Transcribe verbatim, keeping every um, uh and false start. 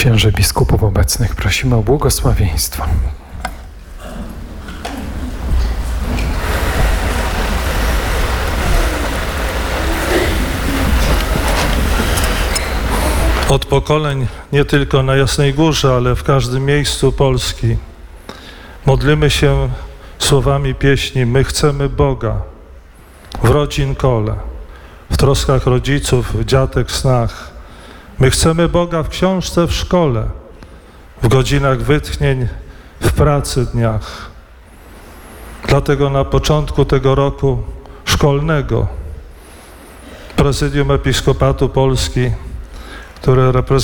Księży biskupów obecnych prosimy o błogosławieństwo. Od pokoleń nie tylko na Jasnej Górze, ale w każdym miejscu Polski modlimy się słowami pieśni My chcemy Boga w rodzinkole, w troskach rodziców, w dziatek snach. My chcemy Boga w książce, w szkole, w godzinach wytchnień, w pracy dniach. Dlatego na początku tego roku szkolnego Prezydium Episkopatu Polski, które reprezentuje